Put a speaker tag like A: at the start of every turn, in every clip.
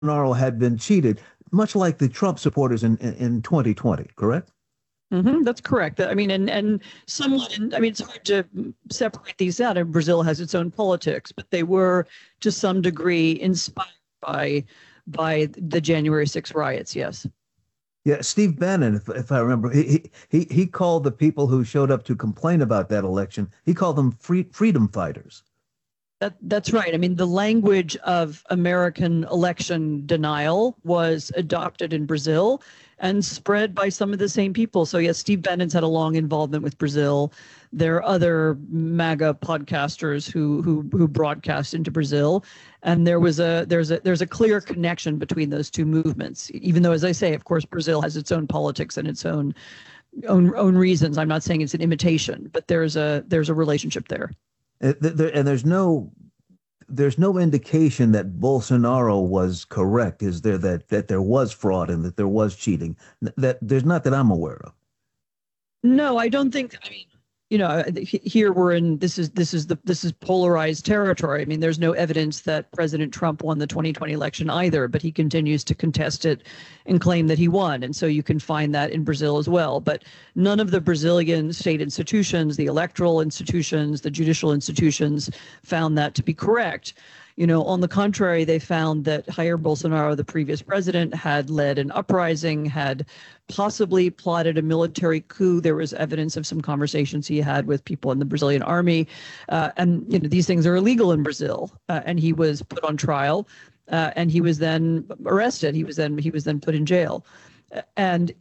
A: Bolsonaro had been cheated, much like the Trump supporters in 2020, correct?
B: That's correct. I mean, and somewhat, I mean, it's hard to separate these out. And Brazil has its own politics, but they were to some degree inspired by the January 6 riots. Yes.
A: Yeah, Steve Bannon, if I remember, he called the people who showed up to complain about that election, he called them freedom fighters.
B: That's right. I mean, the language of American election denial was adopted in Brazil and spread by some of the same people. So yes, Steve Bannon's had a long involvement with Brazil. There are other MAGA podcasters who broadcast into Brazil, and there's a clear connection between those two movements. Even though, as I say, of course, Brazil has its own politics and its own reasons. I'm not saying it's an imitation, but there's a relationship there.
A: And there's no indication that Bolsonaro was correct, is there, that there was fraud and that there was cheating? That there's not that I'm aware of.
B: No, I don't think. I mean, here we're in this is polarized territory. I mean, there's no evidence that President Trump won the 2020 election either, but he continues to contest it and claim that he won. And so you can find that in Brazil as well. But none of the Brazilian state institutions, the electoral institutions, the judicial institutions found that to be correct. On the contrary, they found that Jair Bolsonaro, the previous president, had led an uprising, had possibly plotted a military coup. There was evidence of some conversations he had with people in the Brazilian army. And these things are illegal in Brazil. And he was put on trial, and he was then arrested. He was then put in jail. And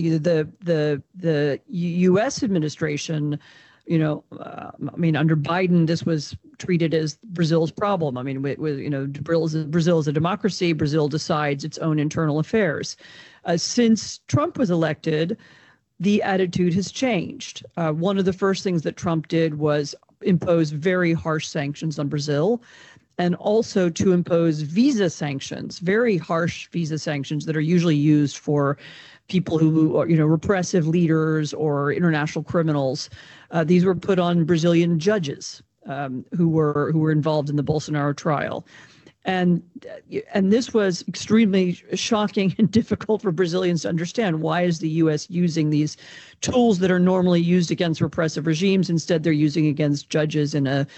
B: the U.S. administration, I mean, under Biden, this was treated as Brazil's problem. I mean, Brazil is a democracy. Brazil decides its own internal affairs. Since Trump was elected, the attitude has changed. One of the first things that Trump did was impose very harsh sanctions on Brazil, and also to impose visa sanctions, very harsh visa sanctions that are usually used for people who are, repressive leaders or international criminals. These were put on Brazilian judges who were involved in the Bolsonaro trial. And this was extremely shocking and difficult for Brazilians to understand. Why is the U.S. using these tools that are normally used against repressive regimes? Instead, they're using against judges in a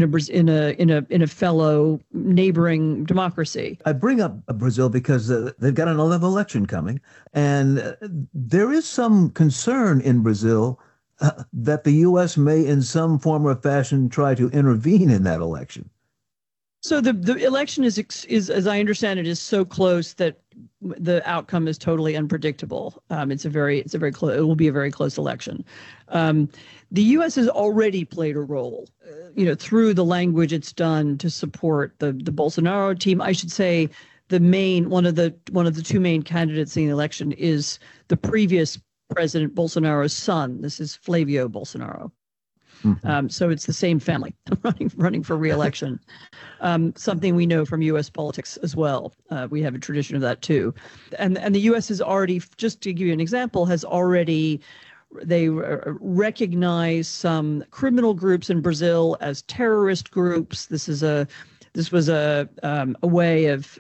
B: fellow neighboring democracy.
A: I bring up Brazil because they've got another election coming, and there is some concern in Brazil that the U.S. may, in some form or fashion, try to intervene in that election.
B: So the election is, as I understand it, is so close that the outcome is totally unpredictable. It will be a very close election. The U.S. has already played a role, through the language it's done to support the Bolsonaro team. I should say one of the two main candidates in the election is the previous President Bolsonaro's son. This is Flavio Bolsonaro. Mm-hmm. So it's the same family running for re-election. Something we know from U.S. politics as well. We have a tradition of that too. And the U.S. has already, just to give you an example, they recognize some criminal groups in Brazil as terrorist groups. This was a way of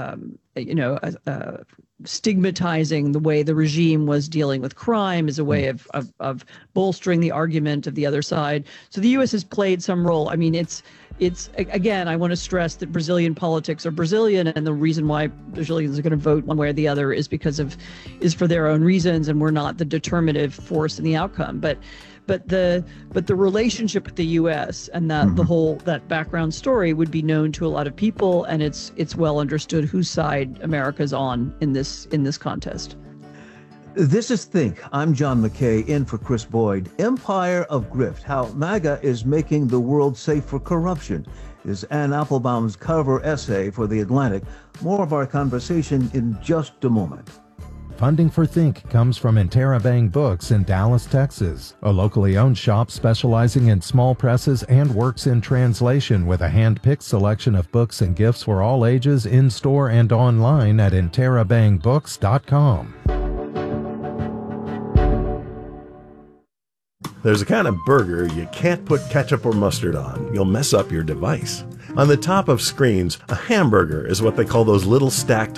B: stigmatizing the way the regime was dealing with crime, as a way of bolstering the argument of the other side. So the U.S. has played some role. I mean, it's again, I want to stress that Brazilian politics are Brazilian, and the reason why Brazilians are going to vote one way or the other is for their own reasons, and we're not the determinative force in the outcome. But the relationship with the U.S. and that background story would be known to a lot of people, and it's well understood whose side America's on in this contest.
A: This is Think. I'm John McKay, in for Chris Boyd. Empire of Grift: How MAGA is Making the World Safe for Corruption is Anne Applebaum's cover essay for The Atlantic. More of our conversation in just a moment.
C: Funding for Think comes from Interabang Books in Dallas, Texas, a locally owned shop specializing in small presses and works in translation, with a hand-picked selection of books and gifts for all ages in-store and online at interabangbooks.com.
D: There's a kind of burger you can't put ketchup or mustard on. You'll mess up your device. On the top of screens, a hamburger is what they call those little stacked